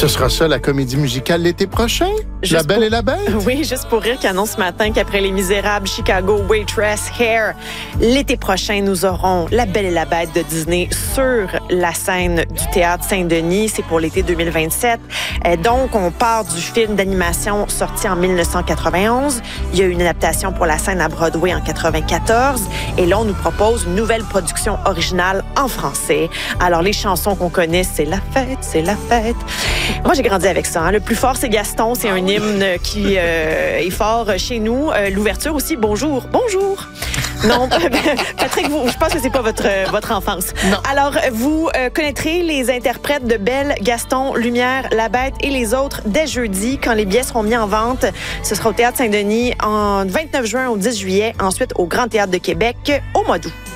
Ce sera ça, la comédie musicale l'été prochain? La Belle et la Bête? Oui, Juste pour rire qui annonce ce matin qu'après Les Misérables, Chicago, Waitress, Hair, l'été prochain, nous aurons La Belle et la Bête de Disney sur la scène du Théâtre Saint-Denis. C'est pour l'été 2027. Donc, on part du film d'animation sorti en 1991. Il y a eu une adaptation pour la scène à Broadway en 94. Et là, on nous propose une nouvelle production originale en français. Alors, les chansons qu'on connaît, c'est La Fête, c'est la fête. Moi, j'ai grandi avec ça. Hein. Le plus fort, c'est Gaston. C'est un hymne qui est fort chez nous. L'ouverture aussi, bonjour, bonjour. Non, Patrick, je pense que c'est pas votre enfance. Non. Alors, vous connaîtrez les interprètes de Belle, Gaston, Lumière, La Bête et les autres dès jeudi, quand les billets seront mis en vente. Ce sera au Théâtre Saint-Denis en 29 juin au 10 juillet, ensuite au Grand Théâtre de Québec au mois d'août.